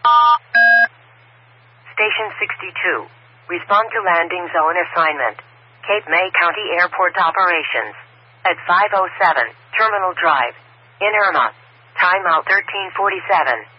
Station 62. Respond to landing zone assignment. Cape May County Airport operations. At 5:07, Terminal Drive. In Irma. Timeout 13:47.